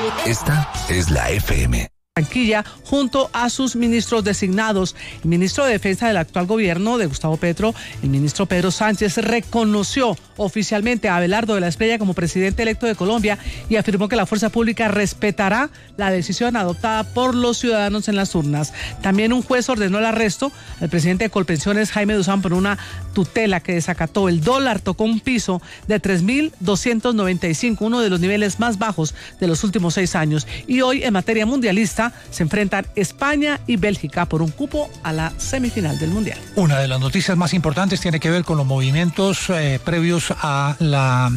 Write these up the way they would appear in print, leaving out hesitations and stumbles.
Esta es la FM. Barranquilla, junto a sus ministros designados. El ministro de Defensa del actual gobierno de Gustavo Petro, el ministro Pedro Sánchez, reconoció oficialmente a Abelardo de la Espriella como presidente electo de Colombia y afirmó que la fuerza pública respetará la decisión adoptada por los ciudadanos en las urnas. También un juez ordenó el arresto al presidente de Colpensiones, Jaime Duzán, por una tutela que desacató. El dólar tocó un piso de 3.295, uno de los niveles más bajos de los últimos 6 años. Y hoy, en materia mundialista, se enfrentan España y Bélgica por un cupo a la semifinal del Mundial. Una de las noticias más importantes tiene que ver con los movimientos previos a la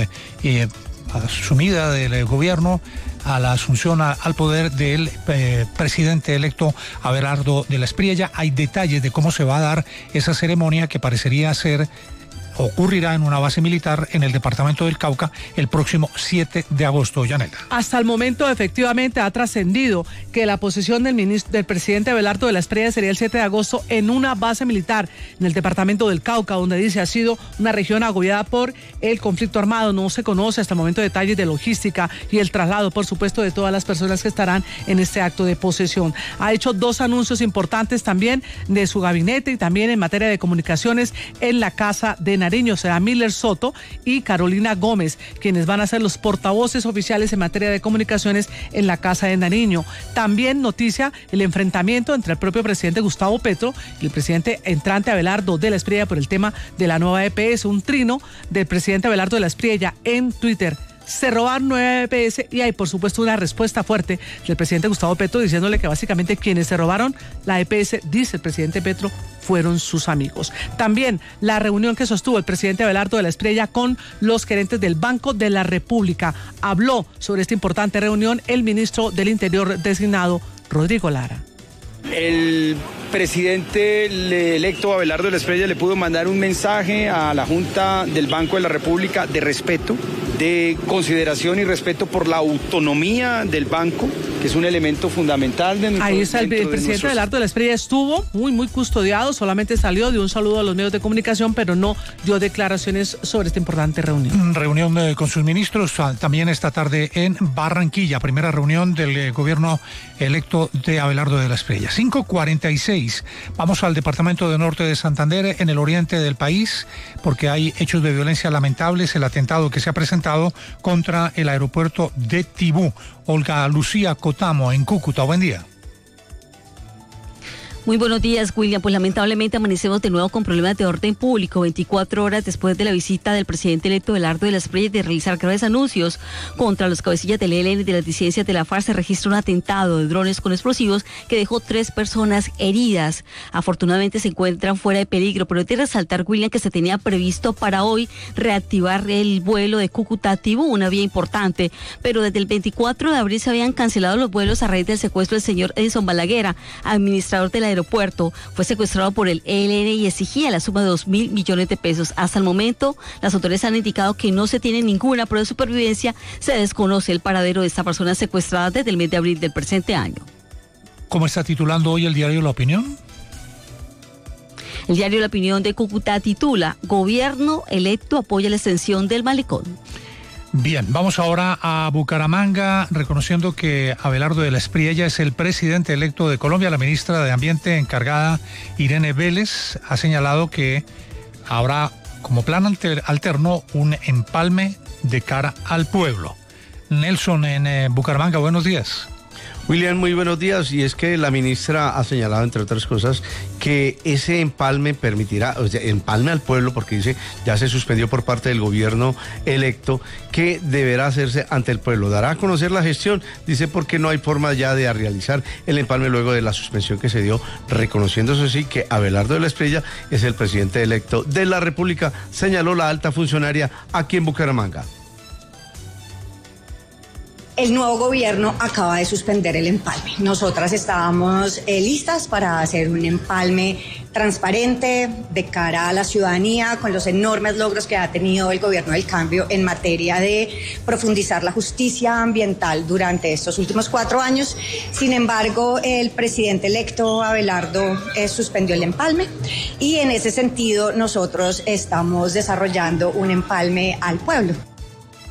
asumida del gobierno, a la asunción al poder del presidente electo Abelardo de la Espriella. Hay detalles de cómo se va a dar esa ceremonia que parecería ser ocurrirá en una base militar en el departamento del Cauca el próximo 7 de agosto. Yanela. Hasta el momento, efectivamente, ha trascendido que la posesión del presidente Abelardo de la Espriella sería el 7 de agosto en una base militar en el departamento del Cauca, donde dice ha sido una región agobiada por el conflicto armado. No se conoce hasta el momento detalles de logística y el traslado, por supuesto, de todas las personas que estarán en este acto de posesión. Ha hecho 2 anuncios importantes también de su gabinete y también en materia de comunicaciones en la Casa de Nariño. Será Miller Soto y Carolina Gómez quienes van a ser los portavoces oficiales en materia de comunicaciones en la Casa de Nariño. También noticia el enfrentamiento entre el propio presidente Gustavo Petro y el presidente entrante Abelardo de la Espriella por el tema de la nueva EPS. Un trino del presidente Abelardo de la Espriella en Twitter. Se robaron 9 EPS y hay, por supuesto, una respuesta fuerte del presidente Gustavo Petro diciéndole que básicamente quienes se robaron la EPS, dice el presidente Petro, fueron sus amigos. También la reunión que sostuvo el presidente Abelardo de la Espriella con los gerentes del Banco de la República. Habló sobre esta importante reunión el ministro del Interior designado, Rodrigo Lara. El presidente electo Abelardo de la Espriella le pudo mandar un mensaje a la Junta del Banco de la República de respeto, de consideración y respeto por la autonomía del banco, que es un elemento fundamental de nuestro. Ahí está el presidente Abelardo de la Espriella, estuvo muy custodiado, solamente salió, dio un saludo a los medios de comunicación, pero no dio declaraciones sobre esta importante reunión. Reunión con sus ministros también esta tarde en Barranquilla, primera reunión del gobierno electo de Abelardo de la Espriella. 5:46. Vamos al departamento de Norte de Santander, en el oriente del país, porque hay hechos de violencia lamentables, el atentado que se ha presentado contra el aeropuerto de Tibú. Olga Lucía Cotamo, en Cúcuta, buen día. Muy buenos días, William. Pues lamentablemente amanecemos de nuevo con problemas de orden público, 24 horas después de la visita del presidente electo Abelardo de la Espriella de realizar graves anuncios contra los cabecillas del ELN y de las disidencias de la FARC. Se registra un atentado de drones con explosivos que dejó 3 personas heridas. Afortunadamente se encuentran fuera de peligro, pero hay que resaltar, William, que se tenía previsto para hoy reactivar el vuelo de Cúcuta a Tibú, una vía importante, pero desde el 24 de abril se habían cancelado los vuelos a raíz del secuestro del señor Edison Balaguer, administrador del aeropuerto. Fue secuestrado por el ELN y exigía la suma de 2.000 millones de pesos. Hasta el momento, las autoridades han indicado que no se tiene ninguna prueba de supervivencia. Se desconoce el paradero de esta persona secuestrada desde el mes de abril del presente año. ¿Cómo está titulando hoy el diario La Opinión? El diario La Opinión de Cúcuta titula: Gobierno electo apoya la extensión del malecón. Bien, vamos ahora a Bucaramanga, reconociendo que Abelardo de la Espriella es el presidente electo de Colombia. La ministra de Ambiente encargada, Irene Vélez, ha señalado que habrá como plan alterno un empalme de cara al pueblo. Nelson, en Bucaramanga, buenos días. William, muy buenos días. Y es que la ministra ha señalado, entre otras cosas, que ese empalme permitirá, o sea, empalme al pueblo, porque dice, ya se suspendió por parte del gobierno electo, que deberá hacerse ante el pueblo. Dará a conocer la gestión, dice, porque no hay forma ya de realizar el empalme luego de la suspensión que se dio, reconociéndose así que Abelardo de la Espriella es el presidente electo de la República, señaló la alta funcionaria aquí en Bucaramanga. El nuevo gobierno acaba de suspender el empalme. Nosotras estábamos listas para hacer un empalme transparente de cara a la ciudadanía, con los enormes logros que ha tenido el gobierno del cambio en materia de profundizar la justicia ambiental durante estos últimos 4 años. Sin embargo, el presidente electo Abelardo suspendió el empalme y en ese sentido nosotros estamos desarrollando un empalme al pueblo.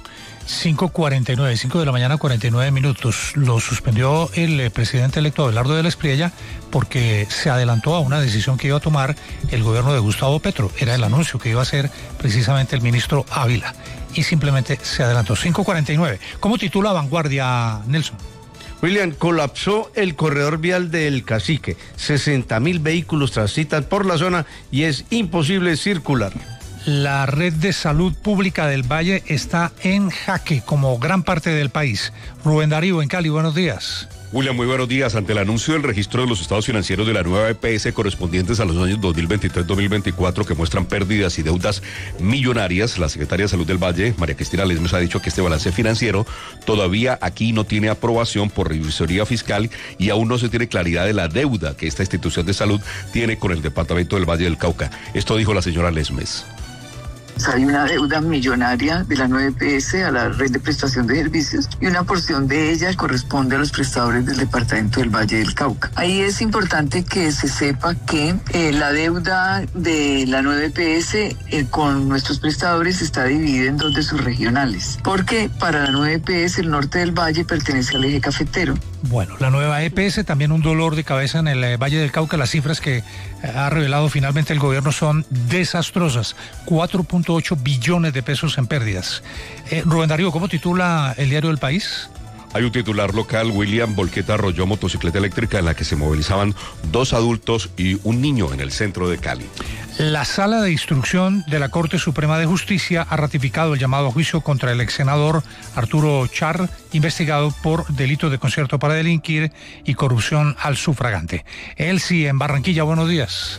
5:49, 5 de la mañana, 49 minutos. Lo suspendió el presidente electo Abelardo de la Espriella porque se adelantó a una decisión que iba a tomar el gobierno de Gustavo Petro. Era el anuncio que iba a hacer precisamente el ministro Ávila y simplemente se adelantó. 5:49. ¿Cómo titula Vanguardia, Nelson? William, colapsó el corredor vial del Cacique. 60.000 vehículos transitan por la zona y es imposible circular. La red de salud pública del Valle está en jaque, como gran parte del país. Rubén Darío, en Cali, buenos días. William, muy buenos días. Ante el anuncio del registro de los estados financieros de la nueva EPS correspondientes a los años 2023-2024 que muestran pérdidas y deudas millonarias, la secretaria de Salud del Valle, María Cristina Lesmes, ha dicho que este balance financiero todavía aquí no tiene aprobación por revisoría fiscal y aún no se tiene claridad de la deuda que esta institución de salud tiene con el departamento del Valle del Cauca. Esto dijo la señora Lesmes. Hay una deuda millonaria de la nueva EPS a la red de prestación de servicios y una porción de ella corresponde a los prestadores del departamento del Valle del Cauca. Ahí es importante que se sepa que la deuda de la nueva EPS con nuestros prestadores está dividida en dos de sus regionales, porque para la nueva EPS el norte del Valle pertenece al eje cafetero. Bueno, la nueva EPS, también un dolor de cabeza en el Valle del Cauca. Las cifras que ha revelado finalmente el gobierno son desastrosas. 4.8 billones de pesos en pérdidas. Rubén Darío, ¿cómo titula el diario El País? Hay un titular local, William: volqueta arrolló motocicleta eléctrica en la que se movilizaban 2 adultos y un niño en el centro de Cali. La Sala de Instrucción de la Corte Suprema de Justicia ha ratificado el llamado a juicio contra el ex senador Arturo Char, investigado por delito de concierto para delinquir y corrupción al sufragante. Elsie, en Barranquilla, buenos días.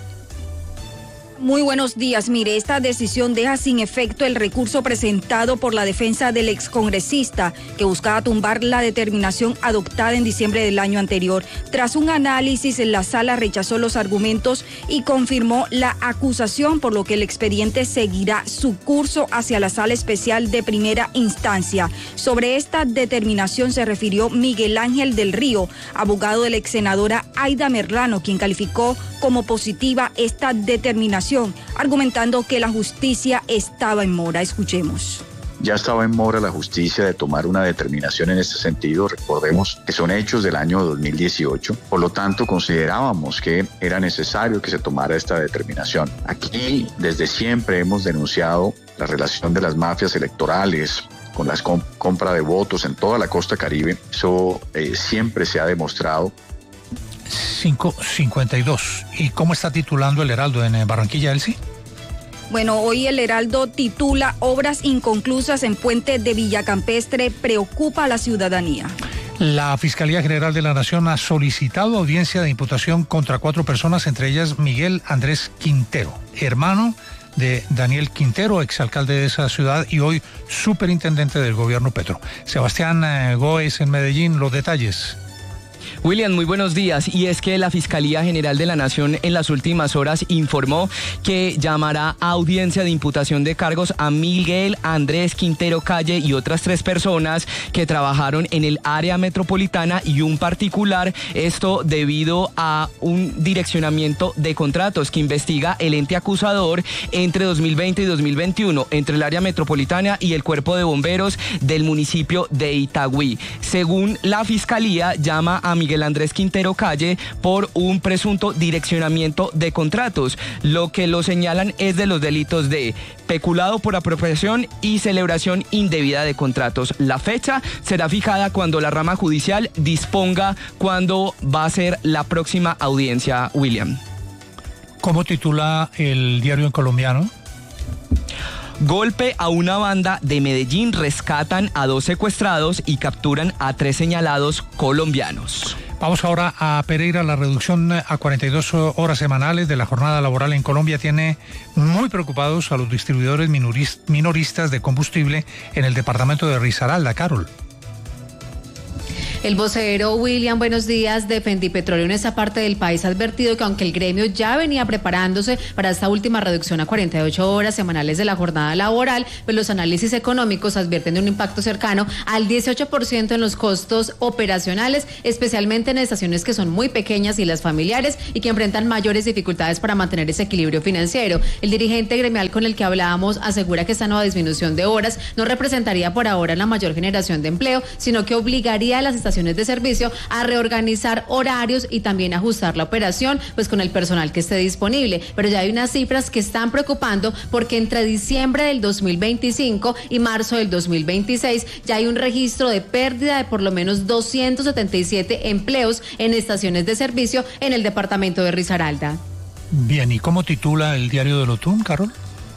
Muy buenos días. Mire, esta decisión deja sin efecto el recurso presentado por la defensa del excongresista que buscaba tumbar la determinación adoptada en diciembre del año anterior. Tras un análisis, la sala rechazó los argumentos y confirmó la acusación, por lo que el expediente seguirá su curso hacia la sala especial de primera instancia. Sobre esta determinación se refirió Miguel Ángel del Río, abogado de la ex senadora Aida Merlano, quien calificó como positiva esta determinación, argumentando que la justicia estaba en mora. Escuchemos. Ya estaba en mora la justicia de tomar una determinación en este sentido. Recordemos que son hechos del año 2018, por lo tanto considerábamos que era necesario que se tomara esta determinación. Aquí desde siempre hemos denunciado la relación de las mafias electorales con la compra de votos en toda la costa Caribe. Eso siempre se ha demostrado. 5:52. ¿Y cómo está titulando el Heraldo en Barranquilla, Elsie? Bueno, hoy el Heraldo titula Obras inconclusas en puente de Villacampestre preocupa a la ciudadanía. La Fiscalía General de la Nación ha solicitado audiencia de imputación contra 4 personas, entre ellas Miguel Andrés Quintero, hermano de Daniel Quintero, exalcalde de esa ciudad y hoy superintendente del gobierno Petro. Sebastián Góez en Medellín, los detalles. William, muy buenos días. Y es que la Fiscalía General de la Nación en las últimas horas informó que llamará a audiencia de imputación de cargos a Miguel Andrés Quintero Calle y otras 3 personas que trabajaron en el área metropolitana y un particular. Esto debido a un direccionamiento de contratos que investiga el ente acusador entre 2020 y 2021 entre el área metropolitana y el cuerpo de bomberos del municipio de Itagüí. Según la Fiscalía, llama a Miguel Andrés Quintero Calle por un presunto direccionamiento de contratos. Lo que lo señalan es de los delitos de peculado por apropiación y celebración indebida de contratos. La fecha será fijada cuando la rama judicial disponga cuándo va a ser la próxima audiencia, William. ¿Cómo titula el diario en colombiano? Golpe a una banda de Medellín, rescatan a 2 secuestrados y capturan a 3 señalados colombianos. Vamos ahora a Pereira. La reducción a 42 horas semanales de la jornada laboral en Colombia tiene muy preocupados a los distribuidores minoristas de combustible en el departamento de Risaralda. Carol. El vocero William, buenos días, de Fendipetróleo en esa parte del país ha advertido que aunque el gremio ya venía preparándose para esta última reducción a 48 horas semanales de la jornada laboral, pues los análisis económicos advierten de un impacto cercano al 18% en los costos operacionales, especialmente en estaciones que son muy pequeñas y las familiares y que enfrentan mayores dificultades para mantener ese equilibrio financiero. El dirigente gremial con el que hablábamos asegura que esta nueva disminución de horas no representaría por ahora la mayor generación de empleo, sino que obligaría a las estaciones de servicio a reorganizar horarios y también ajustar la operación pues con el personal que esté disponible. Pero ya hay unas cifras que están preocupando porque entre diciembre del 2025 y marzo del 2026 ya hay un registro de pérdida de por lo menos 277 empleos en estaciones de servicio en el departamento de Risaralda. Bien, ¿y cómo titula el diario del Otún, Carol?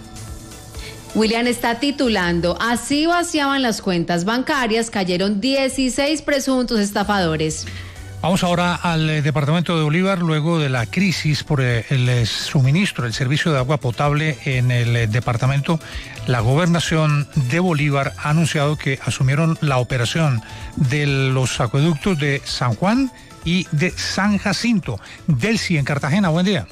William está titulando: así vaciaban las cuentas bancarias, cayeron 16 presuntos estafadores. Vamos ahora al departamento de Bolívar, luego de la crisis por el suministro, el servicio de agua potable en el departamento. La gobernación de Bolívar ha anunciado que asumieron la operación de los acueductos de San Juan y de San Jacinto. Delcy, en Cartagena, buen día.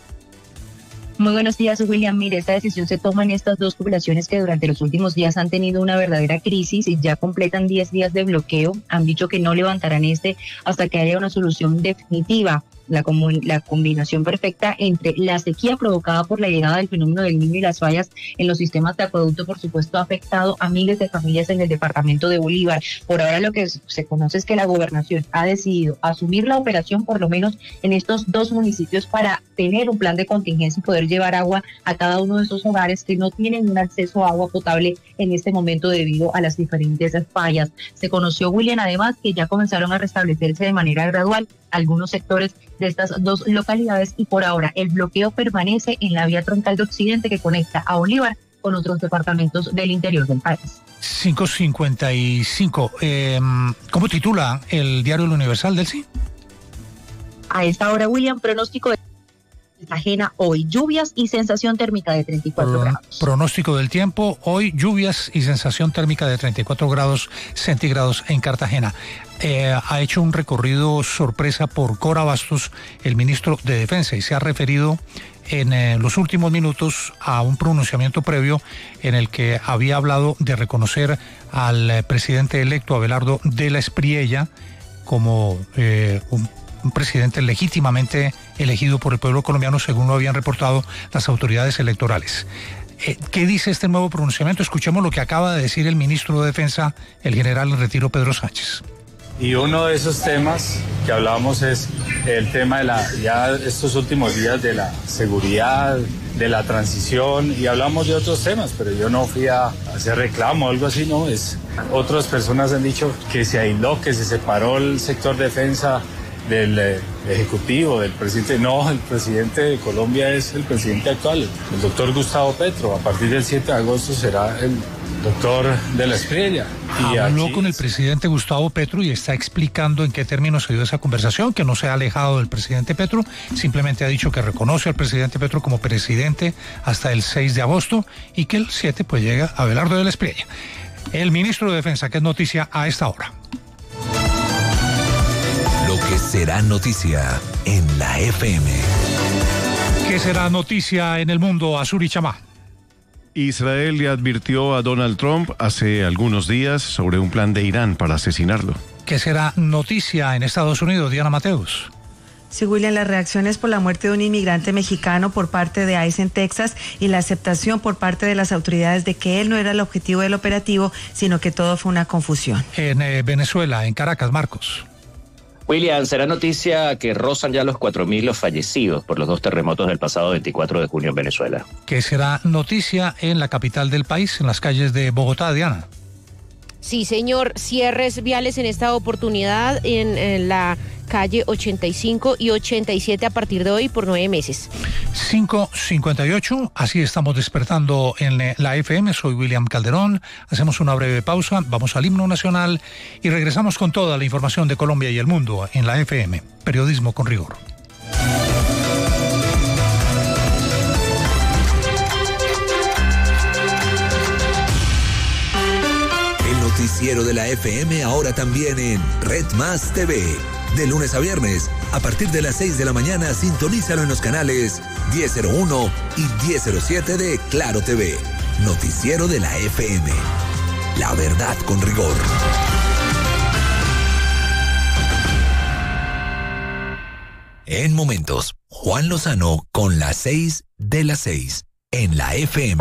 Muy buenos días, William. Mire, esta decisión se toma en estas dos poblaciones que durante los últimos días han tenido una verdadera crisis y ya completan 10 días de bloqueo. Han dicho que no levantarán hasta que haya una solución definitiva. La combinación perfecta entre la sequía provocada por la llegada del fenómeno del Niño y las fallas en los sistemas de acueducto, por supuesto, ha afectado a miles de familias en el departamento de Bolívar. Por ahora lo que se conoce es que la gobernación ha decidido asumir la operación por lo menos en estos dos municipios para tener un plan de contingencia y poder llevar agua a cada uno de esos hogares que no tienen un acceso a agua potable en este momento debido a las diferentes fallas. Se conoció, William, además, que ya comenzaron a restablecerse de manera gradual algunos sectores de estas dos localidades y por ahora el bloqueo permanece en la vía troncal de Occidente que conecta a Bolívar con otros departamentos del interior del país. 5:55. ¿Cómo titula el diario El Universal, Delcy? A esta hora, William, pronóstico de Cartagena hoy, lluvias y sensación térmica de 34 grados. Pronóstico del tiempo, hoy lluvias y sensación térmica de 34 grados centígrados en Cartagena. Ha hecho un recorrido sorpresa por Cora Bastos, el ministro de Defensa, y se ha referido en los últimos minutos a un pronunciamiento previo en el que había hablado de reconocer al presidente electo Abelardo de la Espriella como un presidente legítimamente elegido por el pueblo colombiano, según lo habían reportado las autoridades electorales. ¿Qué dice este nuevo pronunciamiento? Escuchemos lo que acaba de decir el ministro de Defensa, el general en retiro Pedro Sánchez. Y uno de esos temas que hablábamos es el tema de ya estos últimos días de la seguridad, de la transición, y hablamos de otros temas, pero yo no fui a hacer reclamo o algo así, no, otras personas han dicho que se aisló, que se separó el sector defensa del ejecutivo, del presidente. No, el presidente de Colombia es el presidente actual, el doctor Gustavo Petro. A partir del 7 de agosto será el doctor de la Espriella. Habló con el presidente Gustavo Petro y está explicando en qué términos se dio esa conversación, que no se ha alejado del presidente Petro, simplemente ha dicho que reconoce al presidente Petro como presidente hasta el 6 de agosto y que el 7 pues llega Abelardo de la Espriella. El ministro de Defensa, que es noticia a esta hora. Lo que será noticia en la FM. ¿Qué será noticia en el mundo, Azuri Chamá? Israel le advirtió a Donald Trump hace algunos días sobre un plan de Irán para asesinarlo. ¿Qué será noticia en Estados Unidos, Diana Mateus? Sí, William, las reacciones por la muerte de un inmigrante mexicano por parte de ICE en Texas y la aceptación por parte de las autoridades de que él no era el objetivo del operativo, sino que todo fue una confusión. En Venezuela, en Caracas, Marcos. William, será noticia que rozan ya los 4.000 los fallecidos por los dos terremotos del pasado 24 de junio en Venezuela. ¿Qué será noticia en la capital del país, en las calles de Bogotá, Diana? Sí, señor, cierres viales en esta oportunidad en la calle 85 y 87 a partir de hoy por 9 meses. 5:58, así estamos despertando en la FM. Soy William Calderón. Hacemos una breve pausa, vamos al himno nacional y regresamos con toda la información de Colombia y el mundo en la FM. Periodismo con rigor. noticiero de la FM ahora también en Red Más TV. De lunes a viernes, a partir de las 6 de la mañana, sintonízalo en los canales 1001 y 1007 de Claro TV. Noticiero de la FM. La verdad con rigor. En momentos, Juan Lozano con las 6 de las 6 en la FM.